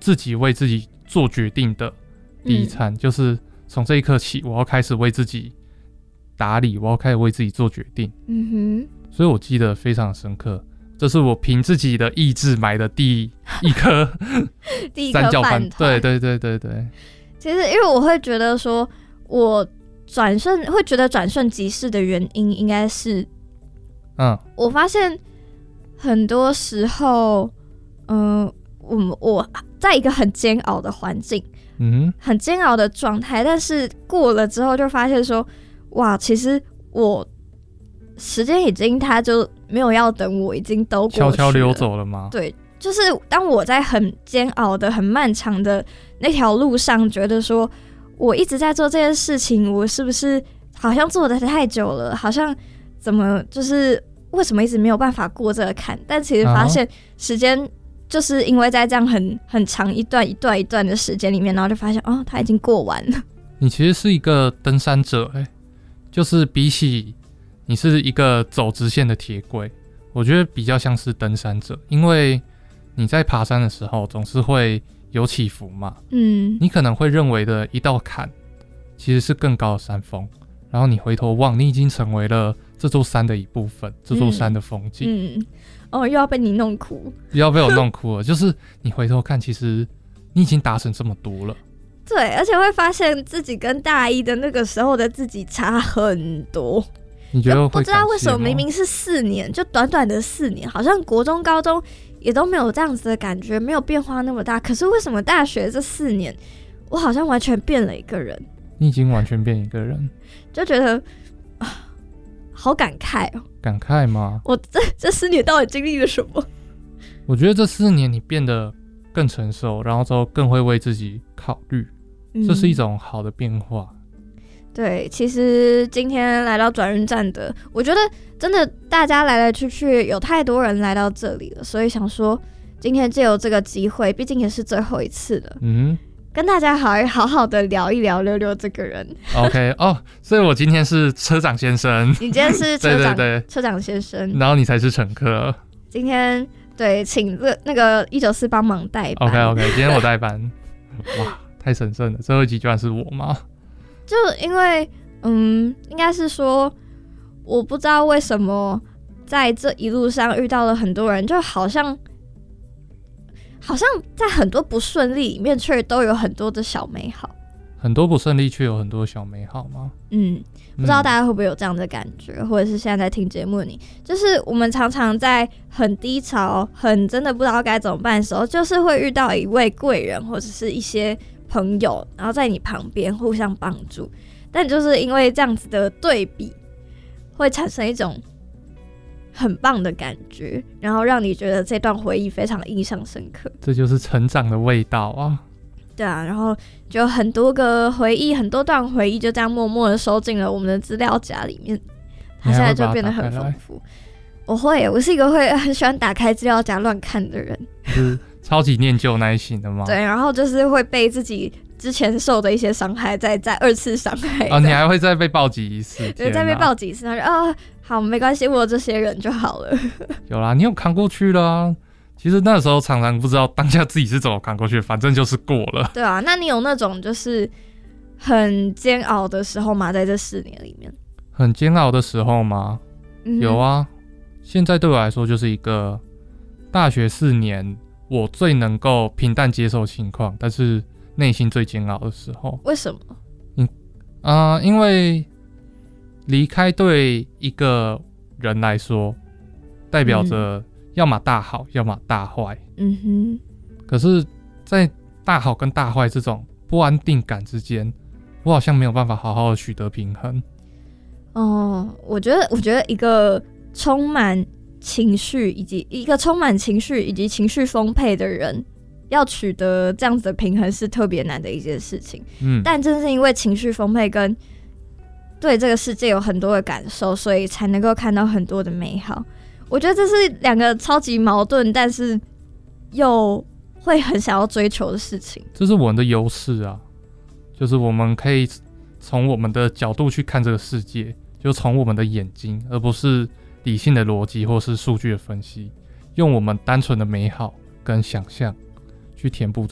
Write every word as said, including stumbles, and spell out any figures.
自己为自己做决定的第一餐，嗯、就是从这一刻起，我要开始为自己打理，我要开始为自己做决定。嗯哼，所以我记得非常深刻。这是我凭自己的意志买的第一颗第一颗三角饭团。 对对对对对。 其实因为我会觉得说，我转瞬会觉得转瞬即逝的原因，应该是，嗯，我发现很多时候，嗯、呃，我我在一个很煎熬的环境，嗯，很煎熬的状态，但是过了之后就发现说，哇，其实我时间已经它就没有要等我，已经都过去了， 悄悄溜走了吗？ 对。就是当我在很煎熬的很漫长的那条路上觉得说我一直在做这件事情，我是不是好像做得太久了，好像怎么就是为什么一直没有办法过这个坎，但其实发现时间就是因为在这样很很长一段一段一段的时间里面，然后就发现哦，它已经过完了。 你其实是一个登山者、欸、就是比起你是一个走直线的铁轨，我觉得比较像是登山者，因为你在爬山的时候总是会有起伏嘛，嗯，你可能会认为的一道坎其实是更高的山峰，然后你回头望，你已经成为了这座山的一部分，这座山的风景。嗯， 嗯哦，又要被你弄哭， 不要被我弄哭了。就是你回头看，其实你已经达成这么多了。 对，而且会发现自己跟大一的那个时候的自己差很多。 你觉得会不知道为什么明明是四年，就短短的四年，好像国中、高中也都没有这样子的感觉，没有变化那么大。可是为什么大学这四年，我好像完全变了一个人？ 你已经完全变一个人， 就觉得啊，好感慨哦。 感慨吗？ 我这这四年到底经历了什么？ 我觉得这四年你变得更成熟，然后之后更会为自己考虑，嗯、这是一种好的变化。 对，其实今天来到转运站的，我觉得真的大家来来去去，有太多人来到这里了，所以想说今天借由这个机会，毕竟也是最后一次了，嗯，跟大家好好好的聊一聊溜溜这个人。 OK 哦，所以我今天是车长先生， 你今天是车长， 对对对， 车长先生， 然后你才是乘客。 今天对，请那个一九四帮忙代班。 OK OK， 今天我代班。哇，太神圣了，最后一集居然是我吗？ 就因为嗯，应该是说我不知道为什么在这一路上遇到了很多人，就好像好像在很多不顺利里面却都有很多的小美好。 很多不顺利却有很多小美好吗？ 嗯，不知道大家会不会有这样的感觉、嗯、或者是现在在听节目的你，就是我们常常在很低潮很真的不知道该怎么办的时候，就是会遇到一位贵人或者是一些朋友，然后在你旁边互相帮助，但就是因为这样子的对比会产生一种很棒的感觉，然后让你觉得这段回忆非常印象深刻。 这就是成长的味道啊。 对啊，然后就很多个回忆，很多段回忆就这样默默的收进了我们的资料夹里面，它现在就变得很丰富。我会，我是一个会很喜欢打开资料夹乱看的人， 就是超级念旧那一型的吗？ 对，然后就是会被自己之前受的一些伤害再再二次伤害。 哦，你还会再被暴击一次？ 对，再被暴击一次，然后就哦，好，没关系，我有这些人就好了。 有啦，你有扛过去了啊。其实那时候常常不知道当下自己是怎么扛过去，反正就是过了。 对啊，那你有那种就是很煎熬的时候吗？在这四年里面， 很煎熬的时候吗？嗯、有啊。现在对我来说就是一个大学四年我最能够平淡接受情况，但是内心最煎熬的时候。 为什么？ 嗯啊、呃，因为离开对一个人来说，代表着要么大好，要么大坏。嗯哼。可是，在大好跟大坏这种不安定感之间，我好像没有办法好好的取得平衡。 哦，我觉得，我觉得一个充满情绪以及一个充满情绪以及情绪丰沛的人，要取得这样子的平衡是特别难的一件事情。嗯，但正是因为情绪丰沛跟对这个世界有很多的感受，所以才能够看到很多的美好。我觉得这是两个超级矛盾，但是又会很想要追求的事情。 这是我们的优势啊，就是我们可以从我们的角度去看这个世界，就从我们的眼睛，而不是理性的逻辑或是数据的分析，用我们单纯的美好跟想象去填补